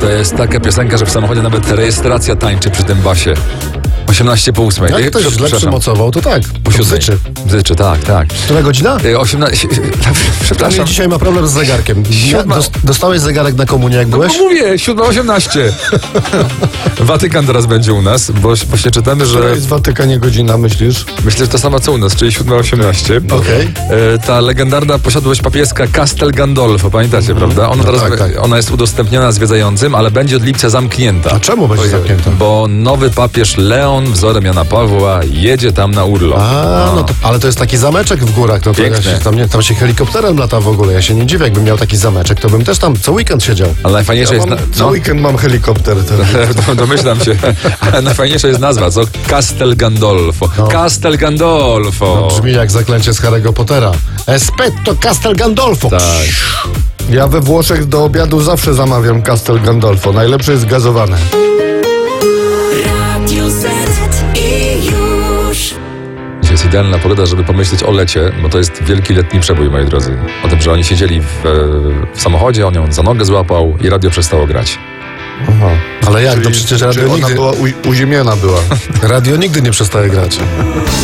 To jest taka piosenka, że w samochodzie nawet rejestracja tańczy przy tym basie. 18 po 8. Jak ktoś źle przymocował, to tak. Po 7. Bzyczy. Bzyczy, tak. Która godzina? 18... Przepraszam. Mnie dzisiaj ma problem z zegarkiem. Dostałeś zegarek na komunię, jak byłeś? No mówię, 7:18. Watykan teraz będzie u nas, bo się czytamy, że... To jest w Watykanie godzina, myślisz? Myślę, że to samo co u nas, czyli 7:18. Okej. Ta legendarna posiadłość papieska Castel Gandolfo, pamiętacie, prawda? Ona, teraz, tak. ona jest udostępniona zwiedzającym, ale będzie od lipca zamknięta. A czemu będzie zamknięta? Bo nowy papież Leon, wzorem Jana Pawła, jedzie tam na urlop. No to, ale to jest taki zameczek w górach. No to Piękny. tam się helikopterem lata w ogóle. Ja się nie dziwię, jakbym miał taki zameczek, to bym też tam co weekend siedział. Ale najfajniejsze jest... Co weekend mam helikopter. Domyślam się. Ale najfajniejsza jest nazwa, co? Castel Gandolfo. Castel Gandolfo. Brzmi jak zaklęcie z Harry'ego Pottera. Aspetto Castel Gandolfo. Tak. Ja we Włoszech do obiadu zawsze zamawiam Castel Gandolfo. Najlepsze jest gazowane. Radio Z i już. Dzisiaj jest idealna pogoda, żeby pomyśleć o lecie, bo to jest wielki letni przebój, moi drodzy. O tym, że oni siedzieli w samochodzie, on ją za nogę złapał i radio przestało grać. Aha. Ale jak? To przecież Czyli radio ona nigdy, była uziemiona była. radio nigdy nie przestaje grać.